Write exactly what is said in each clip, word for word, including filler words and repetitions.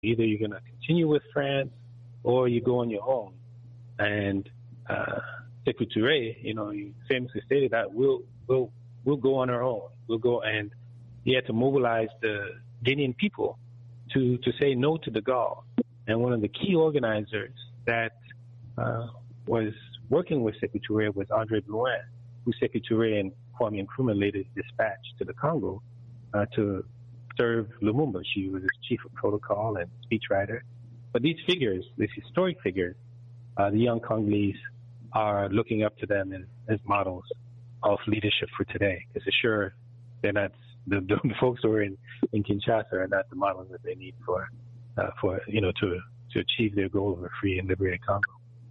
Either you're going to continue with France or you go on your own. And uh, Sékou Touré, you know, he famously stated that we'll, we'll, we'll go on our own. We'll go, and he had to mobilize the Guinean people to, to say no to de Gaulle. And one of the key organizers that uh, was working with Sékou Touré was André Blouin, who Sékou Touré and Kwame Nkrumah later dispatched to the Congo uh, to serve Lumumba. She was his chief of protocol and speechwriter. But these figures, these historic figures, uh, the young Congolese are looking up to them as, as models of leadership for today. Because sure, they're not, the, the folks who are in, in Kinshasa are not the models that they need for, uh, for you know, to, to achieve their goal of a free and liberated Congo.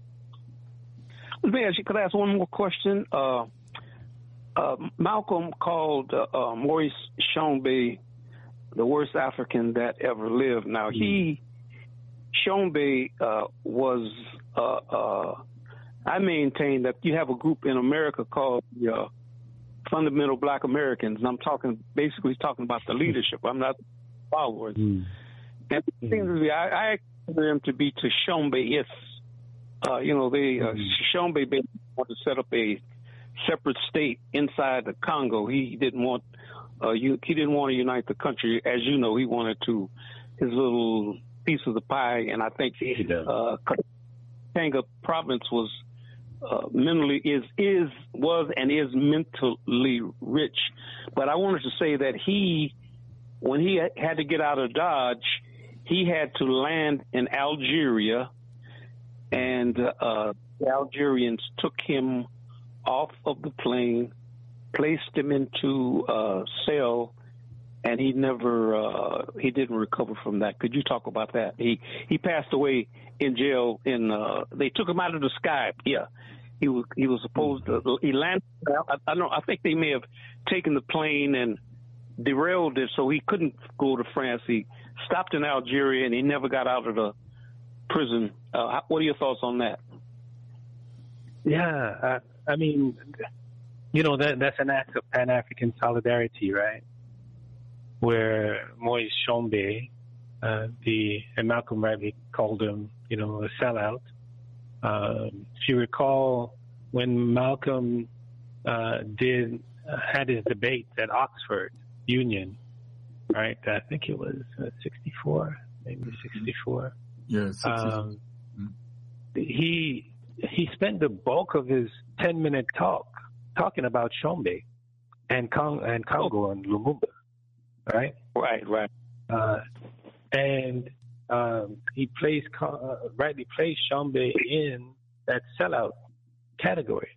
Let me ask you, could I ask one more question? Uh, uh, Malcolm called uh, uh, Maurice Tshombe the worst African that ever lived. Now, he, Tshombe, uh, was, uh, uh, I maintain that you have a group in America called the uh, Fundamental Black Americans, and I'm talking, basically talking about the leadership. I'm not followers. Mm. And it seems to be, I, I consider him to be Tshombe-ish. Uh, you know, they, uh, Tshombe basically wanted to set up a separate state inside the Congo. He didn't want, uh, you, he didn't want to unite the country. As you know, he wanted to, his little piece of the pie, and I think uh, Katanga province was uh, mentally, is, is, was and is mentally rich. But I wanted to say that he, when he had to get out of Dodge, he had to land in Algeria, and uh, the Algerians took him off of the plane, placed him into a cell, and he never, uh, he didn't recover from that. Could you talk about that? He he passed away in jail. In uh, they took him out of the sky. Yeah, he was he was supposed to. He landed. I, I don't. I think they may have taken the plane and derailed it, so he couldn't go to France. He stopped in Algeria, and he never got out of the prison. Uh, what are your thoughts on that? Yeah, uh, I mean, you know, that that's an act of Pan-African solidarity, right? Where Moise Tshombe, uh, the and Malcolm rightly called him, you know, a sellout. Um, if you recall, when Malcolm uh, did uh, had his debate at Oxford Union, right? I think it was uh, sixty-four, maybe sixty-four. Yes. Yeah, um, he he spent the bulk of his ten-minute talk talking about Tshombe and Cong- and Congo oh. and Lumumba, right? Right, right. Uh, and um, he placed uh, rightly placed Tshombe in that sellout category.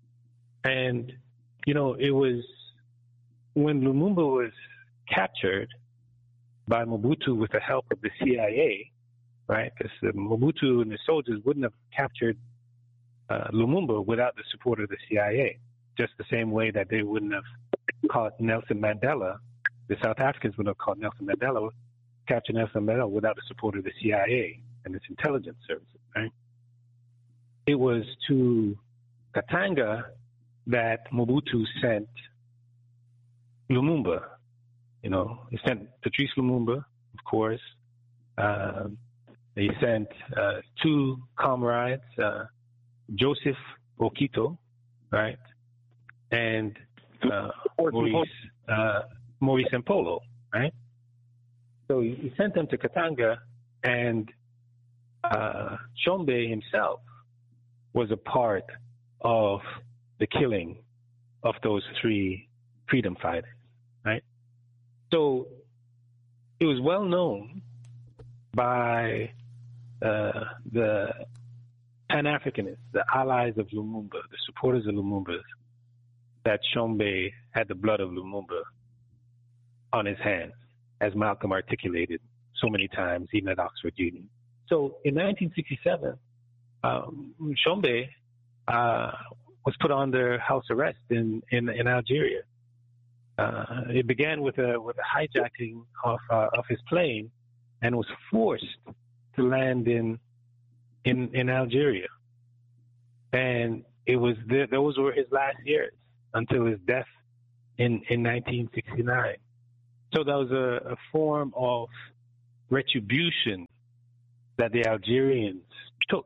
And you know, it was when Lumumba was captured by Mobutu with the help of the C I A. Right, because Mobutu and the soldiers wouldn't have captured uh, Lumumba without the support of the C I A. Just the same way that they wouldn't have caught Nelson Mandela, the South Africans wouldn't have caught Nelson Mandela, captured Nelson Mandela without the support of the C I A and its intelligence services. Right. It was to Katanga that Mobutu sent Lumumba. You know, he sent Patrice Lumumba, of course. Uh, He sent uh, two comrades, uh, Joseph Okito, right, and uh, Maurice, uh, Maurice Mpolo, right? So he, he sent them to Katanga, and uh, Tshombe himself was a part of the killing of those three freedom fighters, right? So it was well known by Uh, the Pan-Africanists, the allies of Lumumba, the supporters of Lumumba, that Tshombe had the blood of Lumumba on his hands, as Malcolm articulated so many times, even at Oxford Union. So in nineteen sixty-seven, um, Tshombe uh, was put under house arrest in, in, in Algeria. Uh, it began with a, with a hijacking of, uh, of his plane and was forced to land in in in Algeria, and it was the, those were his last years until his death in in nineteen sixty-nine. So that was a, a form of retribution that the Algerians took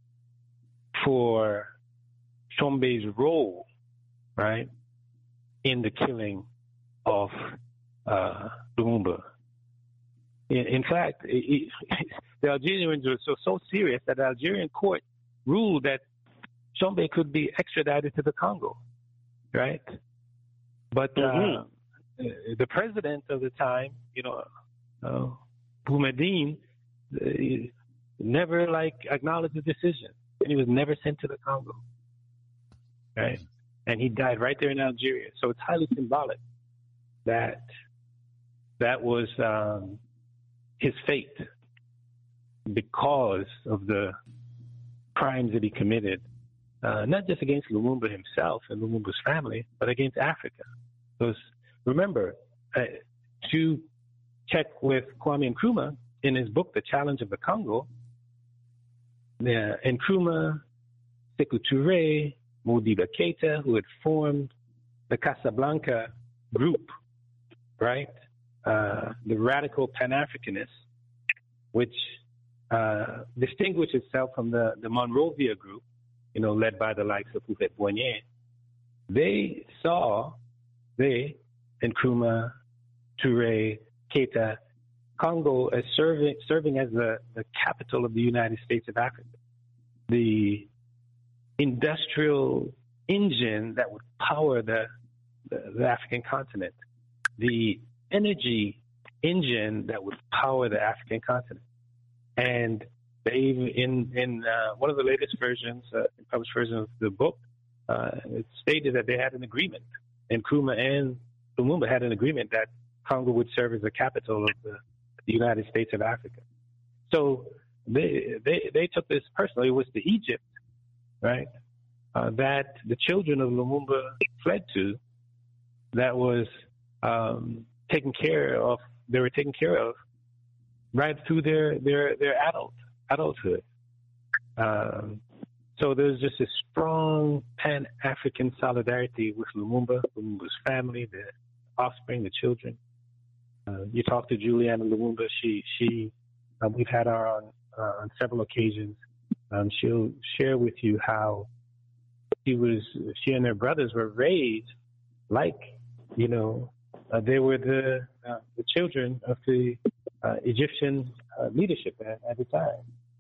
for Tchombé's role, right, in the killing of uh, Lumumba. In, in fact, it, it, the Algerians were so, so serious that the Algerian court ruled that Tchombé could be extradited to the Congo, right? But uh, mm-hmm. the president of the time, you know, uh, Boumediene, uh, never like acknowledged the decision, and he was never sent to the Congo, right? And he died right there in Algeria. So it's highly symbolic that that was um, his fate because of the crimes that he committed, uh, not just against Lumumba himself and Lumumba's family, but against Africa. Because remember, uh, to check with Kwame Nkrumah in his book, The Challenge of the Congo, uh, Nkrumah, Sékou Touré, Modibo Keïta, who had formed the Casablanca group, right? Uh, the radical Pan-Africanists, which uh, distinguished itself from the, the Monrovia group, you know, led by the likes of Houphouët-Boigny. They saw, they, Nkrumah, Touré, Keïta, Congo as serving, serving as the, the capital of the United States of Africa. The industrial engine that would power the, the, the African continent, the energy engine that would power the African continent. And they even, in, in uh, one of the latest versions, uh, published versions of the book, uh, it stated that they had an agreement, and Nkrumah and Lumumba had an agreement that Congo would serve as the capital of the, the United States of Africa. So they, they, they took this personally. It was to Egypt, right, uh, that the children of Lumumba fled to, that was um, taken care of, they were taken care of right through their, their, their adult, adulthood. Um, so there's just a strong Pan-African solidarity with Lumumba, Lumumba's family, the offspring, the children. Uh, you talk to Juliana Lumumba, she, she, uh, we've had her on, uh, on several occasions. Um, she'll share with you how she was, she and her brothers were raised like, you know, uh, they were the uh, the children of the uh, Egyptian uh, leadership at, at the time.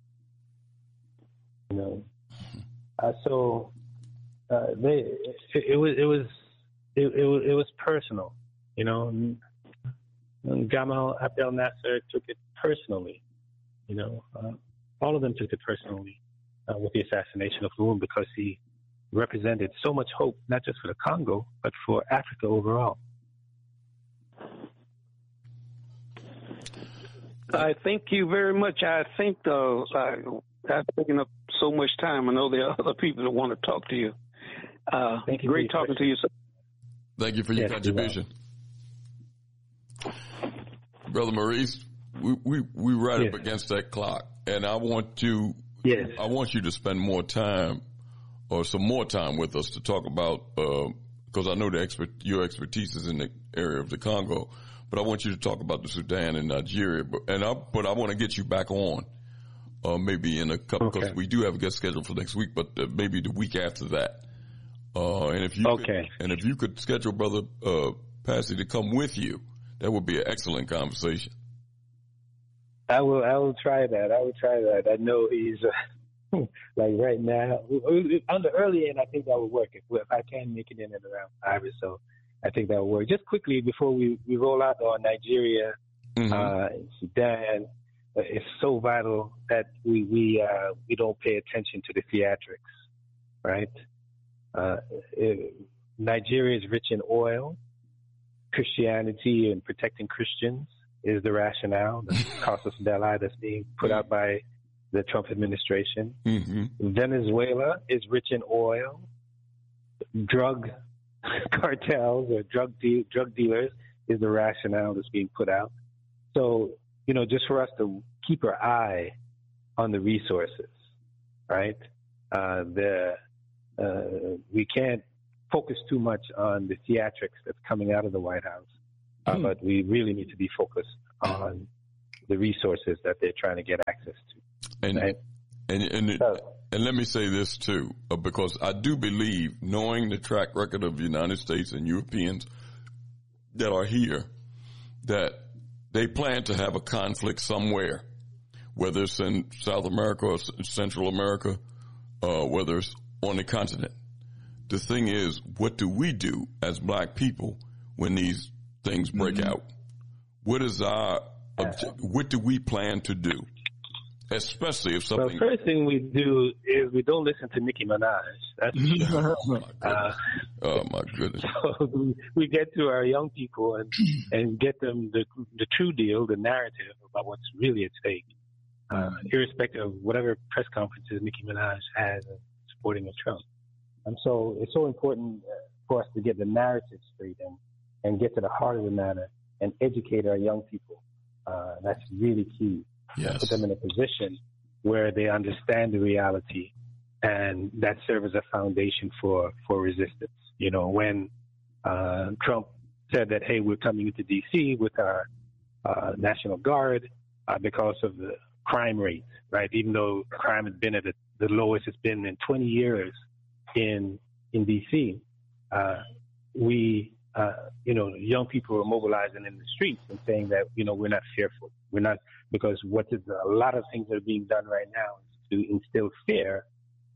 You know, uh, so uh, they it, it was it was it, it was it was personal. You know, and, and Gamal Abdel Nasser took it personally. You know, uh, all of them took it personally uh, with the assassination of Lumumba because he represented so much hope, not just for the Congo, but for Africa overall. I thank you very much. I think uh, I, I've taken up so much time. I know there are other people that want to talk to you. Uh, thank you great talking to you, sir. Thank you for your yes, contribution. Brother Maurice, we, we, we right yes. up against that clock, and I want to yes. I want you to spend more time or some more time with us to talk about, because uh, I know the expert, your expertise is in the area of the Congo, but I want you to talk about the Sudan and Nigeria. But, and I, but I want to get you back on uh, maybe in a couple, because okay. we do have a guest scheduled for next week, but uh, maybe the week after that. Uh, and if you okay. could, and if you could schedule Brother uh, Passy to come with you, that would be an excellent conversation. I will. I will try that. I will try that. I know he's uh, like right now on the early end. I think that would work. If, if I can make it in at around five or so, I think that will work. Just quickly before we, we roll out on Nigeria, mm-hmm. uh, and Sudan, uh, it's so vital that we we uh, we don't pay attention to the theatrics, right? Uh, it, Nigeria is rich in oil. Christianity and protecting Christians is the rationale, the casus belli that's being put out by the Trump administration. Mm-hmm. Venezuela is rich in oil. Drug cartels or drug de- drug dealers is the rationale that's being put out. So, you know, just for us to keep our eye on the resources, right? Uh, the uh, we can't focus too much on the theatrics that's coming out of the White House, uh, mm. but we really need to be focused on the resources that they're trying to get access to. And right? and and, it, so, and let me say this too, uh, because I do believe, knowing the track record of the United States and Europeans that are here, that they plan to have a conflict somewhere, whether it's in South America or Central America, uh, whether it's on the continent. The thing is, what do we do as black people when these things break mm-hmm. out? What is our object? What do we plan to do? Especially if something. Well, first thing we do is we don't listen to Nicki Minaj. That's, oh, my uh, oh my goodness! So we get to our young people and and get them the the true deal, the narrative about what's really at stake, uh, irrespective of whatever press conferences Nicki Minaj has supporting a Trump. And so it's so important for us to get the narrative straight and and get to the heart of the matter and educate our young people. Uh, that's really key. Yes. Put them in a position where they understand the reality, and that serves as a foundation for, for resistance. You know, when uh, Trump said that, hey, we're coming into D C with our uh, National Guard uh, because of the crime rate, right? Even though crime has been at the, the lowest it's been in twenty years in in D C, uh, we, uh, you know, young people are mobilizing in the streets and saying that, you know, we're not fearful. We're not, because what is a lot of things that are being done right now is to instill fear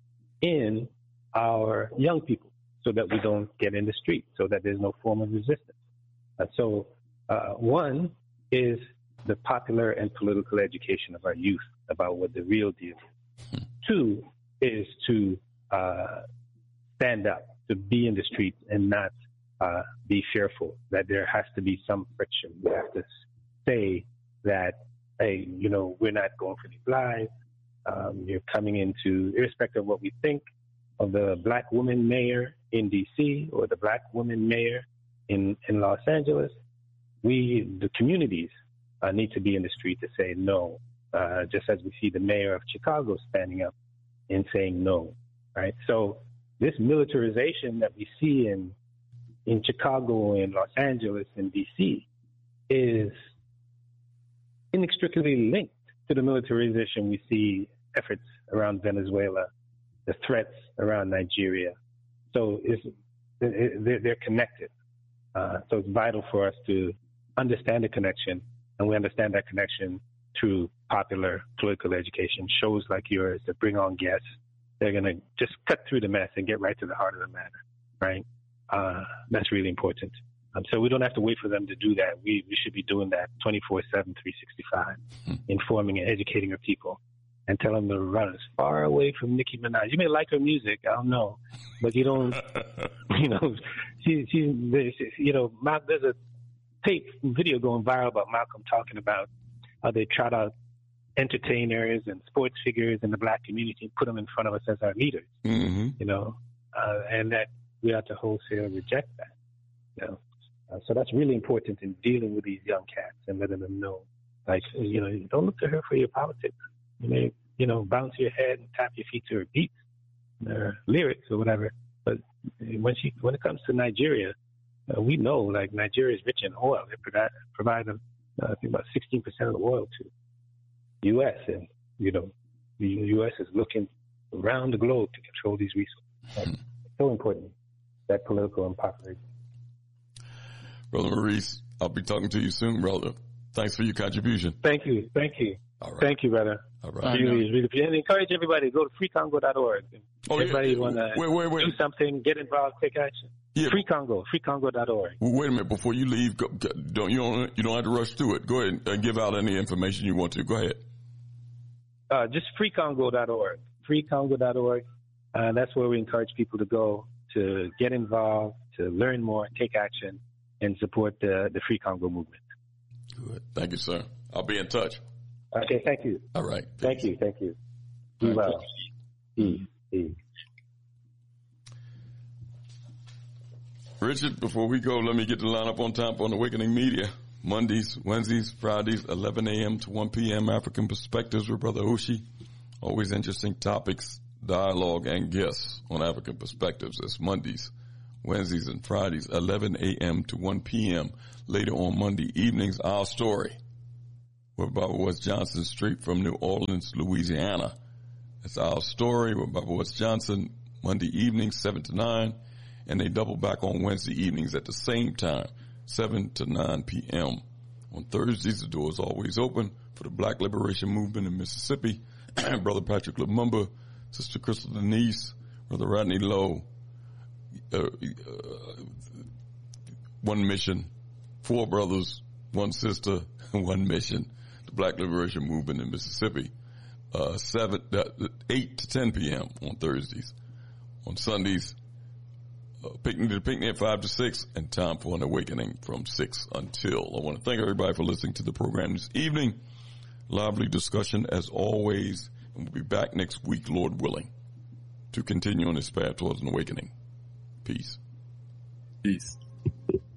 in our young people so that we don't get in the street, so that there's no form of resistance. Uh, so uh, one is the popular and political education of our youth about what the real deal is. Two is to uh, stand up, to be in the streets and not uh, be fearful, that there has to be some friction. We have to say that, hey, you know, we're not going for these lives. Um, you're coming into, irrespective of what we think of the black woman mayor in D C or the black woman mayor in, in Los Angeles, we, the communities, uh, need to be in the street to say no, uh, just as we see the mayor of Chicago standing up and saying no, right? So this militarization that we see in in Chicago and Los Angeles and D C is inextricably linked to the militarization we see efforts around Venezuela, the threats around Nigeria. So it's, they're, they're connected. Uh, so it's vital for us to understand the connection, and we understand that connection through popular political education, shows like yours that bring on guests. They're going to just cut through the mess and get right to the heart of the matter, right? Uh, that's really important. Um, so we don't have to wait for them to do that. We, we should be doing that twenty-four seven, three sixty-five, hmm. informing and educating our people and telling them to run as far away from Nicki Minaj. You may like her music, I don't know, but you don't, you know, she, she, you know, there's a tape video going viral about Malcolm talking about how they trot out entertainers and sports figures in the black community and put them in front of us as our leaders, mm-hmm. you know, uh, and that we have to wholesale reject that, you know. Uh, so that's really important in dealing with these young cats and letting them know, like, you know, don't look to her for your politics. You may, you know, bounce your head and tap your feet to her beats, her lyrics or whatever. But when she, when it comes to Nigeria, uh, we know, like, Nigeria is rich in oil. They provide, provide uh, I think about sixteen percent of the oil to the U S. And, you know, the U S is looking around the globe to control these resources. It's so important, that political and popular. Brother Maurice, I'll be talking to you soon, brother. Thanks for your contribution. Thank you. Thank you. All right. Thank you, brother. All right. Really, really, and encourage everybody to go to free congo dot org. Oh, everybody yeah. want to wait, wait, wait. do something, get involved, take action. Yeah. Free Congo, free congo dot org. Wait a minute, before you leave, go, go, don't you don't you don't have to rush through it. Go ahead and give out any information you want to. Go ahead. Uh, just free congo dot org. free congo dot org. Uh, that's where we encourage people to go to get involved, to learn more, take action, and support the, the Free Congo movement. Good. Thank you, sir. I'll be in touch. Okay, thank you. All right. Thank you, thank you. Be well. Peace. Peace. Richard, before we go, let me get the lineup on time for Awakening Media. Mondays, Wednesdays, Fridays, eleven a.m. to one p.m. African Perspectives with Brother Oshi. Always interesting topics, dialogue, and guests on African Perspectives. It's Mondays, Wednesdays, and Fridays, eleven a.m. to one p.m. Later on Monday evenings, Our Story with Baba West Johnson, straight from New Orleans, Louisiana. That's Our Story with Baba West Johnson, Monday evening, seven to nine, and they double back on Wednesday evenings at the same time, seven to nine p.m. On Thursdays, the door is always open for the Black Liberation Movement in Mississippi. Brother Patrick Lumumba, Sister Crystal Denise, Brother Rodney Lowe, uh, uh, one mission, four brothers, one sister, one mission, the Black Liberation Movement in Mississippi. Uh, seven, uh, eight to ten p.m. on Thursdays. On Sundays, uh, picnic to picnic at five to six, and time for an awakening from six until. I want to thank everybody for listening to the program this evening. Lively discussion as always, and we'll be back next week, Lord willing, to continue on this path towards an awakening. Peace. Peace.